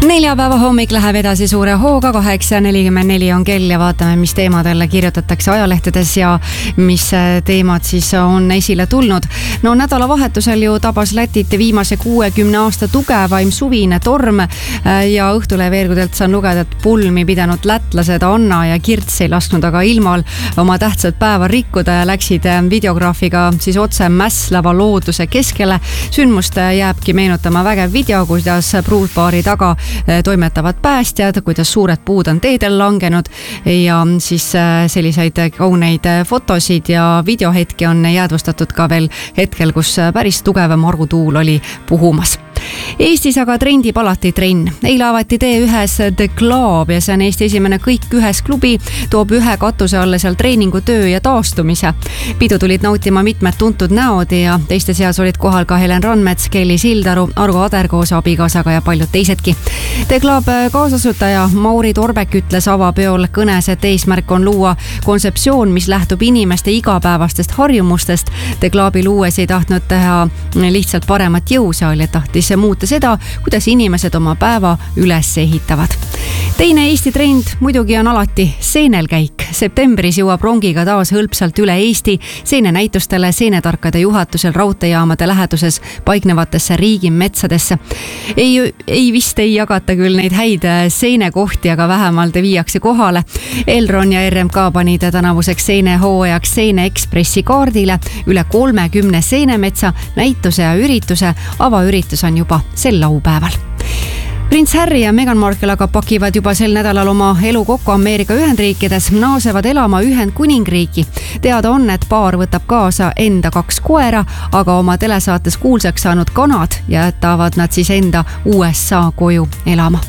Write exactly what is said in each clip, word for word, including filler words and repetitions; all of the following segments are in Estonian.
Neljapäeva hommik läheb edasi suure hooga, kaheksa nelikümmend neli on kell ja vaatame, mis teemadele kirjutatakse ajalehtedes ja mis teemad siis on esile tulnud. No nädalavahetusel ju tabas Lätit viimase kuuekümne aasta tugevaim suvine torm ja Õhtulehe veergudelt saan lugeda, et pulmi pidanud lätlased Anna ja Kirts ei lasknud aga ilmal oma tähtsat päeva rikkuda ja läksid videograafiga siis otse mässlava looduse keskele. Sündmust jääbki meenutama vägev video, kuidas pruutbaari taga toimetavad päästjad, kuidas suured puud on teedel langenud ja siis selliseid kauneid fotosid ja videohetki on jäädvustatud ka veel hetkel, kus päris tugev margutuul oli puhumas. Eestis aga trendib alati trenn. Eile avati T ühes The Club ja see on Eesti esimene kõik ühes klubi, toob ühe katuse alla seal treeningutöö ja taastumise. Pidu tulid nautima mitmed tuntud näod ja teiste seas olid kohal ka Helen Randmets, Kelly Sildaru, Argo Ader koos abikaasaga ja paljud teisedki. The Club kaasasutaja Mauri Torbek ütles avapeol kõnes, et eesmärk on luua kontseptsioon, mis lähtub inimeste igapäevastest harjumustest. The Clubi luues ei tahtnud teha lihtsalt paremat jõusaali, tahtis muuta seda, kuidas inimesed oma päeva üles ehitavad. Teine Eesti trend muidugi on alati seenelkäik. Septembris jõuab rongiga taas hõlpsalt üle Eesti seenenäitustele seenetarkade juhatusel raudteejaamade läheduses paiknevatesse riigimetsadesse. Ei, ei vist ei jagata küll neid häid seenekohti, aga vähemalt viiakse kohale. Elron ja R M K panid tänavuseks seenehooajaks Seene Ekspressi kaardile üle kolmekümne seenemetsa näituse ja ürituse. Avaüritus on juba sel laupäeval. Prints Harry ja Meghan Markle aga pakivad juba sel nädalal oma elu kokku Ameerika Ühendriikides, naasevad elama Ühendkuningriiki. Teada on, et paar võtab kaasa enda kaks koera, aga oma telesaates kuulsaks saanud kanad jätavad nad siis enda U S A koju elama.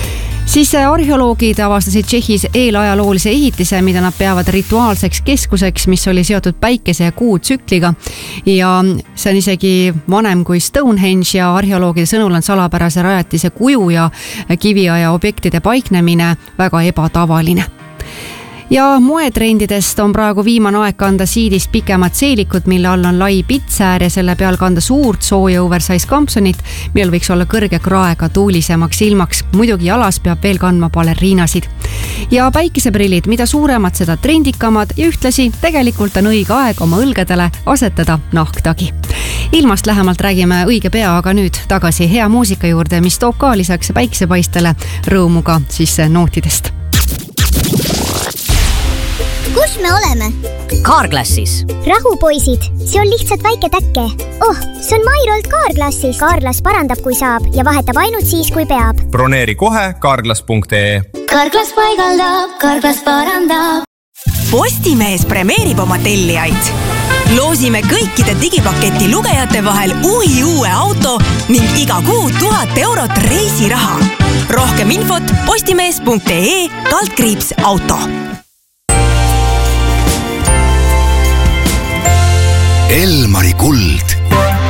Siis arheoloogid avastasid Tšehhis eelajaloolise ehitise, mida nad peavad rituaalseks keskuseks, mis oli seotud päikese ja kuu tsükliga. Ja see on isegi vanem kui Stonehenge ja arheoloogide sõnul on salapärase rajatise kuju ja kiviaja objektide paiknemine väga ebatavaline. Ja moetrendidest on praegu viimane aeg kanda siidist pikemad seelikud, mille all on lai pitsäär ja selle peal kanda suurt sooja oversize kampsonit, millel võiks olla kõrge kraega tuulisemaks ilmaks. Muidugi jalas peab veel kandma baleriinasid. Ja päikeseprillid, mida suuremad, seda trendikamad ja ühtlasi tegelikult on õige aeg oma õlgadele asetada nahktagi. Ilmast lähemalt räägime õige pea, aga nüüd tagasi hea muusika juurde, mis toob ka lisaks päiksepaistele rõõmuga siis nootidest. Kus me oleme? Carglassis. Rahu poisid, see on lihtsalt väike täkke. Oh, see on Mairolt Carglassis. Carglass parandab, kui saab ja vahetab ainult siis, kui peab. Broneeri kohe carglass punkt ee. Carglass paigaldab, Carglass parandab. Postimees premeerib oma tellijaid. Loosime kõikide digipaketi lugejate vahel uhi uue auto ning iga kuu tuhat eurot reisiraha. Rohkem infot postimees punkt ee kaldkriips auto. Elmari kuld.